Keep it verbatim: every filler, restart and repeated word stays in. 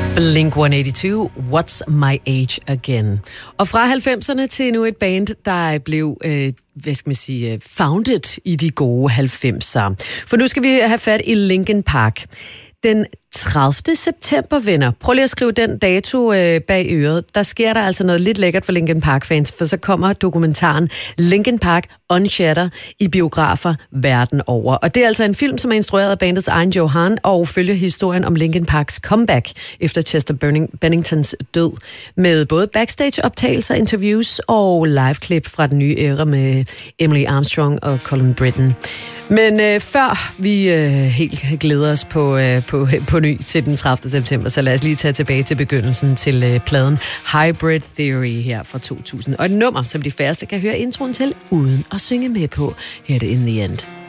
Blink et hundrede og otteogtyve, What's My Age Again. Og fra halvfemserne til nu et band, der blev, øh, hvad skal man sige, founded i de gode halvfemser. For nu skal vi have fat i Linkin Park. Den tredivte september, venner. Prøv lige at skrive den dato øh, bag øret. Der sker der altså noget lidt lækkert for Linkin Park-fans, for så kommer dokumentaren Linkin Park Unshatter i biografer verden over. Og det er altså en film, som er instrueret af bandets egen Joe Hahn og følger historien om Linkin Parks comeback efter Chester Benningtons død, med både backstage-optagelser, interviews og live-klip fra den nye æra med Emily Armstrong og Colin Britton. Men øh, før vi øh, helt glæder os på, øh, på, på ny til den tredivte september, så lad os lige tage tilbage til begyndelsen til øh, pladen Hybrid Theory her fra to tusind. Og et nummer, som de færreste kan høre introen til, uden at synge med på. Her er det In The End.